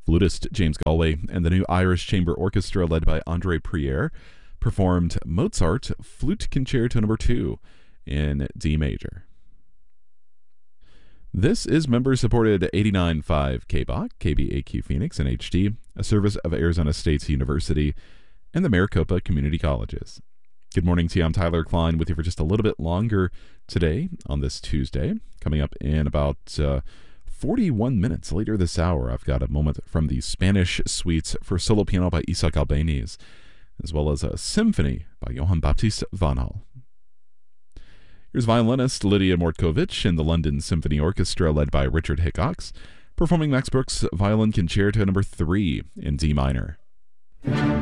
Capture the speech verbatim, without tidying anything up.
Flutist James Galway and the New Irish Chamber Orchestra led by André Prieur performed Mozart Flute Concerto Number two in D major. This is member-supported eighty-nine point five K B O C, K B A Q Phoenix, and H D, a service of Arizona State University and the Maricopa Community Colleges. Good morning to you. I'm Tyler Klein with you for just a little bit longer today on this Tuesday. Coming up in about uh, forty-one minutes later this hour, I've got a moment from the Spanish Suite for solo piano by Isaac Albéniz, as well as a symphony by Johann Baptist Vanhal. Here's violinist Lydia Mortkovich in the London Symphony Orchestra led by Richard Hickox, performing Max Bruch's Violin Concerto Number three in D minor.